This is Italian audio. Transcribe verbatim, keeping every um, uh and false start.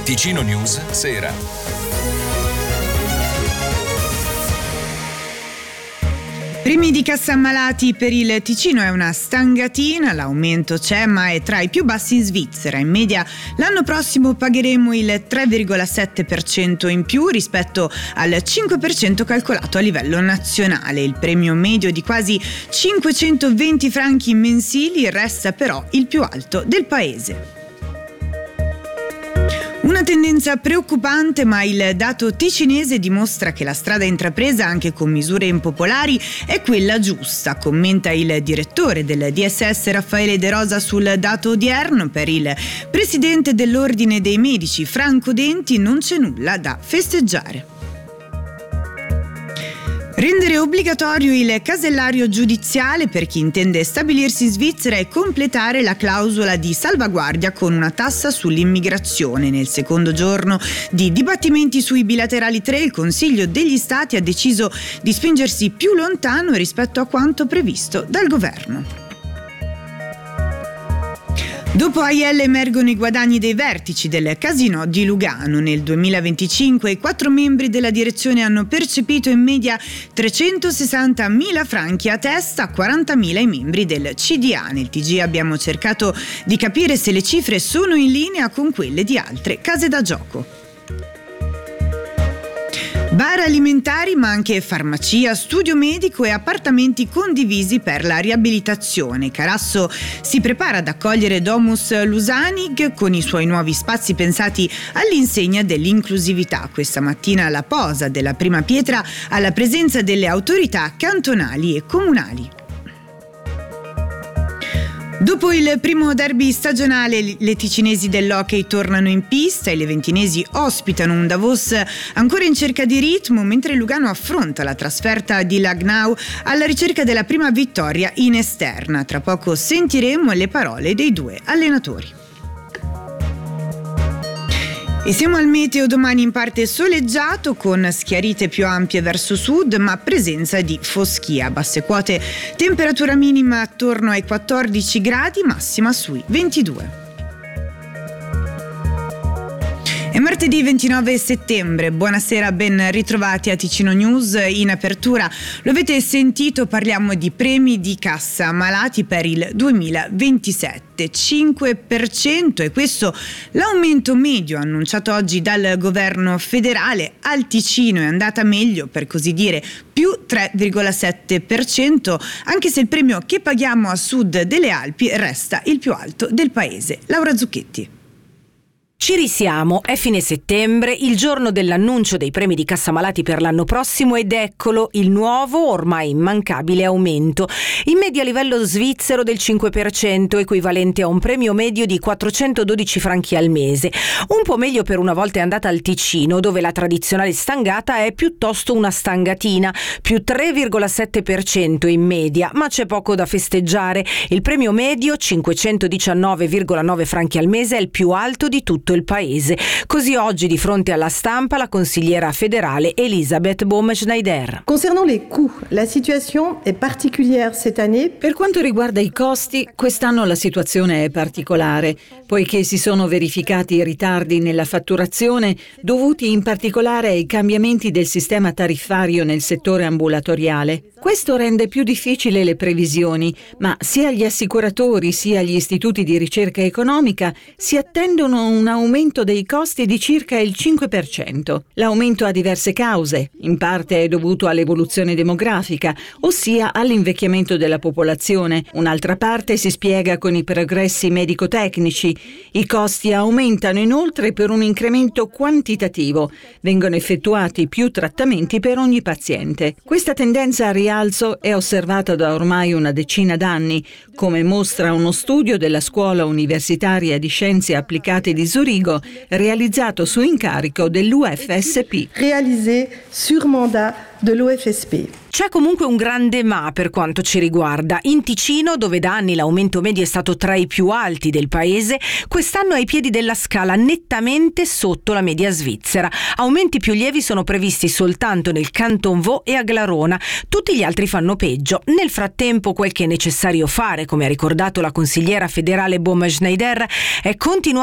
Ticino News Sera. Primi di cassa ammalati per il Ticino è una stangatina, l'aumento c'è ma è tra i più bassi in Svizzera. In media l'anno prossimo pagheremo il tre virgola sette per cento in più rispetto al cinque per cento calcolato a livello nazionale. Il premio medio di quasi cinquecentoventi franchi mensili resta però il più alto del paese. Una tendenza preoccupante, ma il dato ticinese dimostra che la strada intrapresa anche con misure impopolari è quella giusta, commenta il direttore del D S S Raffaele De Rosa sul dato odierno. Per il presidente dell'Ordine dei Medici Franco Denti non c'è nulla da festeggiare. Rendere obbligatorio il casellario giudiziale per chi intende stabilirsi in Svizzera e completare la clausola di salvaguardia con una tassa sull'immigrazione. Nel secondo giorno di dibattimenti sui bilaterali tre, il Consiglio degli Stati ha deciso di spingersi più lontano rispetto a quanto previsto dal governo. Dopo A I L emergono i guadagni dei vertici del Casinò di Lugano. Nel duemilaventicinque i quattro membri della direzione hanno percepito in media trecentosessantamila franchi a testa, quarantamila i membri del C D A. Nel T G abbiamo cercato di capire se le cifre sono in linea con quelle di altre case da gioco. Bar alimentari, ma anche farmacia, studio medico e appartamenti condivisi per la riabilitazione. Carasso si prepara ad accogliere Domus Lusanig con i suoi nuovi spazi pensati all'insegna dell'inclusività. Questa mattina la posa della prima pietra alla presenza delle autorità cantonali e comunali. Dopo il primo derby stagionale, le ticinesi dell'hockey tornano in pista e le ventinesi ospitano un Davos ancora in cerca di ritmo, mentre Lugano affronta la trasferta di Langnau alla ricerca della prima vittoria in esterna. Tra poco sentiremo le parole dei due allenatori. E siamo al meteo, domani in parte soleggiato con schiarite più ampie verso sud ma presenza di foschia. Basse quote, temperatura minima attorno ai quattordici gradi, massima sui ventidue. È martedì ventinove settembre, buonasera, ben ritrovati a Ticino News. In apertura lo avete sentito, parliamo di premi di cassa ammalati per il duemilaventisette, cinque per cento, e questo l'aumento medio annunciato oggi dal governo federale. Al Ticino è andata meglio, per così dire, più tre virgola sette per cento, anche se il premio che paghiamo a sud delle Alpi resta il più alto del paese. Laura Zucchetti. Ci risiamo, è fine settembre, il giorno dell'annuncio dei premi di cassa malati per l'anno prossimo, ed eccolo il nuovo, ormai immancabile aumento. In media a livello svizzero del cinque per cento, equivalente a un premio medio di quattrocentododici franchi al mese. Un po' meglio per una volta è andata al Ticino, dove la tradizionale stangata è piuttosto una stangatina, più tre virgola sette per cento in media, ma c'è poco da festeggiare. Il premio medio, cinquecentodiciannove virgola nove franchi al mese, è il più alto di tutto il paese. Così oggi di fronte alla stampa la consigliera federale Elisabeth Bohm-Schneider. Concernant les coûts, la situation est particulière cette année. Per quanto riguarda i costi, quest'anno la situazione è particolare, poiché si sono verificati ritardi nella fatturazione dovuti in particolare ai cambiamenti del sistema tariffario nel settore ambulatoriale. Questo rende più difficile le previsioni, ma sia gli assicuratori sia gli istituti di ricerca economica si attendono un aumento dei costi di circa il cinque per cento. L'aumento ha diverse cause, in parte è dovuto all'evoluzione demografica, ossia all'invecchiamento della popolazione, un'altra parte si spiega con i progressi medico-tecnici. I costi aumentano inoltre per un incremento quantitativo, vengono effettuati più trattamenti per ogni paziente. Questa tendenza a rialzo è osservata da ormai una decina d'anni, come mostra uno studio della Scuola Universitaria di Scienze Applicate di Zurigo, realizzato su incarico dell'U F S P. Réalisé sur mandat de l'U F S P. C'è comunque un grande ma per quanto ci riguarda. In Ticino, dove da anni l'aumento medio è stato tra i più alti del paese, quest'anno è ai piedi della scala, nettamente sotto la media svizzera. Aumenti più lievi sono previsti soltanto nel Canton Vaud e a Glarona. Tutti gli altri fanno peggio. Nel frattempo, quel che è necessario fare, come ha ricordato la consigliera federale Bohm-Schneider, è continuare